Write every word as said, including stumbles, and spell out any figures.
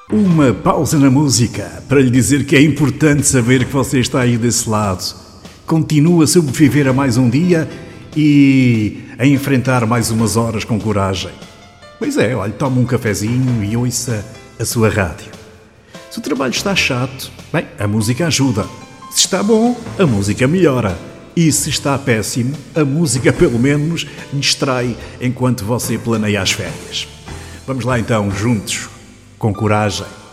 Uma pausa na música para lhe dizer que é importante saber que você está aí desse lado. Continua a sobreviver a mais um dia e a enfrentar mais umas horas com coragem. Pois é, olha, toma um cafezinho e ouça a sua rádio. Se o trabalho está chato, bem, a música ajuda. Se está bom, a música melhora. E se está péssimo, a música pelo menos distrai enquanto você planeia as férias. Vamos lá então, juntos, com coragem.